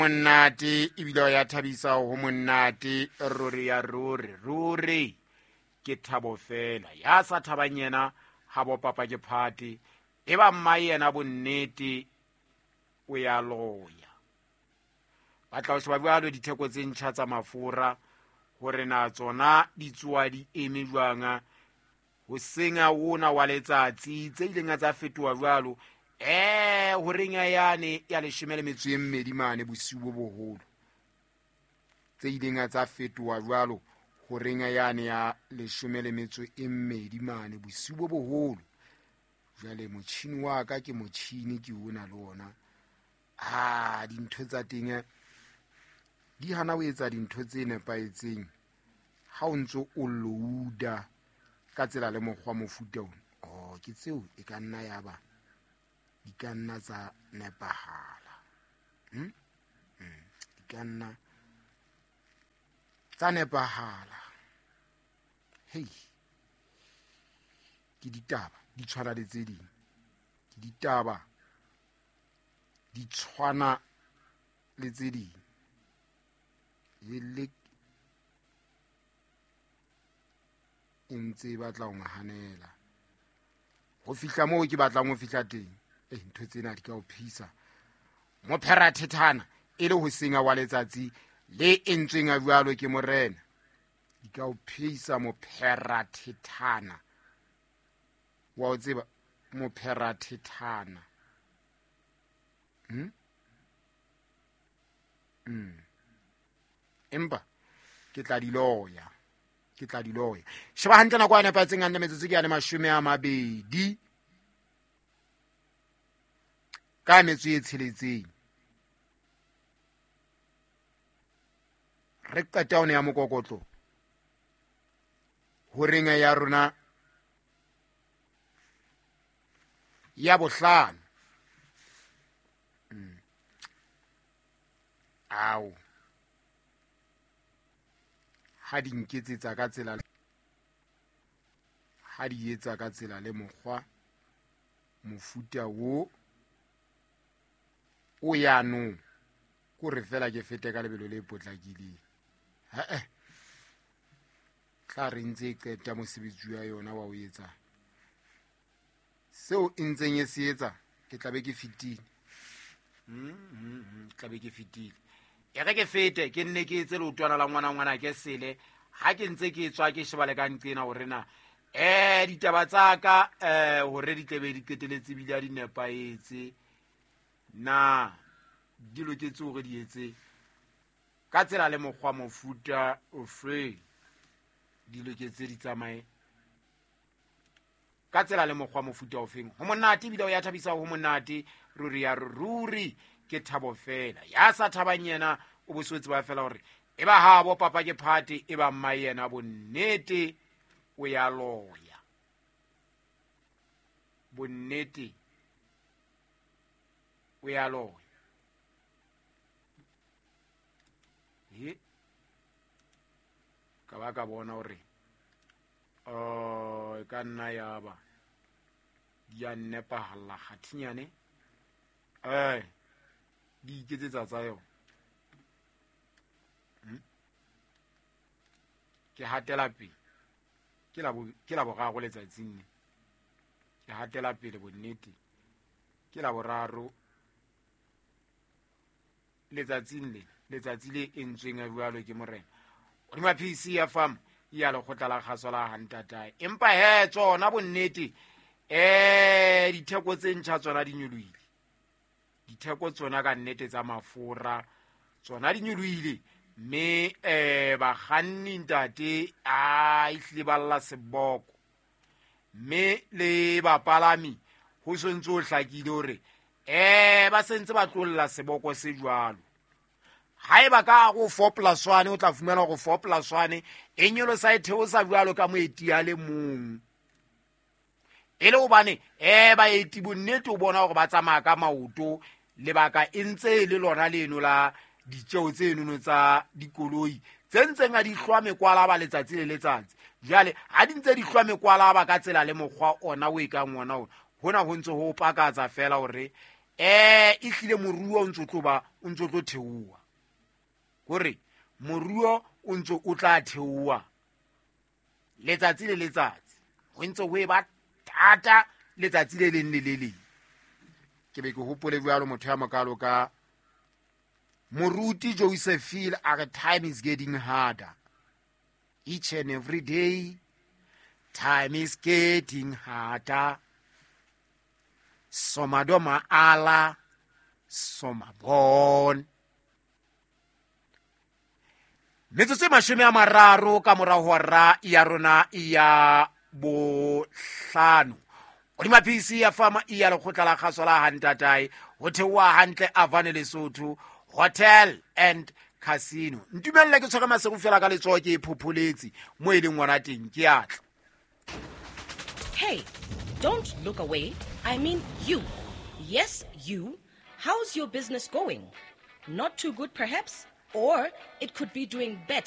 Monate ebile ya thabisa ho monate ruri ya ruri ke thabo fela ya sa thabanyena ha bo papa ke phate e ba mmae yena bonnete o ya loya ba tla o sheba bjalo ditheko tse ntjha tsa mafura hore na tsona di tsuwa di eme jwanga ho senga wona wa letsatsi tse ileng tsa fetoa jwalo hore nya yane ya leshemele metswe mmedi mane bosiu bo boholo tse ileng tsa fetoa jwalo hore nya yane ya leshemele metswe mmedi mane bosiu bo boholo jwale motjhini wa ka ke motjhini ke una le ona dintho tsa teng di hana ho etsa dintho tse nepaetseng ha o ntso o loada ka tsela le mokgwa mofuta ona ke tseo e ka nna ya ba di ka nna tsa nepahala di ka nna tsa nepahala ke ditaba di tshwana le tse ding ke ditaba di tshwana le tse ding le ntse batla ho ngahanela ho fihla moo ke batlang ho fihla teng ntho tsena di ka o phisa mo pherathethana e le ho senga wa letsatsi le entsweng a jwalo ke morena di ka o phisa mo pherathethana wa o tseba mo pherathethana empa ke tla di loya sheba hantle nako ya nepatseng hantle metsotso ke ya le 20 ka metso e tsheletseng re qeta ona ya mokokotlo ho renga ya rona ya bohlano ha di nketsetsa ka tsela ha di etsa ka tsela le mokgwa mofuta o yano ko re fela ke fete ka lebelo le potlakileng tla re ntse qeta mosebetsi wa yona wa o etsa seo e ntseng e se etsa ke tla be ke fitile e re ke fete ke nne ke etse leotwana la ngwana ke sele ha ke ntse ke tswa ke sheba le ka nqena hore na ditaba tsa ka hore di tlebe di qeteletse bila di nepaetse na di loketse hore di etse ka tsela le mokgwa mofuta ofe di loketse di tsamaye ka tsela le mokgwa mofuta ofeng ho monate bila o ya thabisa ho monate ruri ya ruri ke thabo fela ya sa thabanyena o boswetse ba fela hore e ba habo papa ke phate e ba mmae yena bonnete o ya loya bonnete o ya loya ka ba ka bona hore e ka nna ya ba di a nepahalla kgathinyane di iketsetsa tsa yona ke hatela pele ke la boraro letsatsing ne ke hatela pele bonnete ke la boraro letsatsi le entsweng a jwalo ke morena o di maphisi ya fam ya le khotla la khaso la hantatae empa tsona bonnete ditheko tse ntjha tsona di nyoloile ditheko tsona ka nnete tsa mafura tsona di nyoloile mme ba kganni ntate ihlile balla seboko mme le bapalami ho sontse o hlakile hore ba sentse ba tlolla seboko se jwalo haeba ka go 4+1 o tla fumana go 4+1 e nyolo sa etheo sa jwalo ka moeti ya le mong ele hobane baeti bonnete o bona hore ba tsamaya ka maoto lebaka e ntse le lona leno la ditjeo tse nono tsa dikoloi tse ntseng a di hlwame kwala ba letsatsi le letsatsi jale ha di ntse di hlwame kwala ba ka tsela le mokgwa ona o e kang ona hona ho ntse ho pakatsa fela hore e tlile moruo o ntse o tlo theoa gore moruo o ntse o tla theoa letsatsi le letsatsi go ntse go e ba thata letsatsi le leng le le leng ke be ke hopole bjalo motho ya mokalo ka moruti Josephine our time is getting harder each and every day. Time is getting harder. Somadoma ala somabon. Metsotso e 30 ka mora hora ya rona ya bohlano. O di mapisi ya fama ya lekgotla la kgaso la Hantatai ho thewa hantle Avane Lesotho Hotel and Casino. Ntumelle ke tshwara masego fela ka letsoho ke iphopholetsi mo e leng ngwana teng ke atla. Hey, don't look away. I mean you. Yes, you. How's your business going? Not too good, perhaps? Or it could be doing better.